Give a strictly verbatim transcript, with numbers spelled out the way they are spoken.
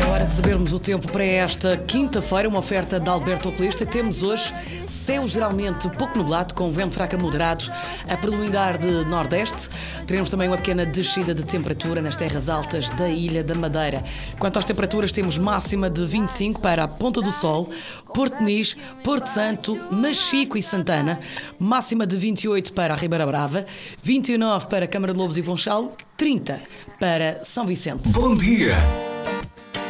É hora de sabermos o tempo para esta quinta-feira, uma oferta de Alberto Oculista. Temos hoje céu geralmente pouco nublado, com vento fraco a moderado a predominar de nordeste. Teremos também uma pequena descida de temperatura nas terras altas da Ilha da Madeira. Quanto às temperaturas, temos máxima de vinte e cinco para a Ponta do Sol, Porto Nis, Porto Santo, Machico e Santana. Máxima de vinte e oito para a Ribeira Brava, vinte e nove para a Câmara de Lobos e Funchal, trinta para São Vicente. Bom dia!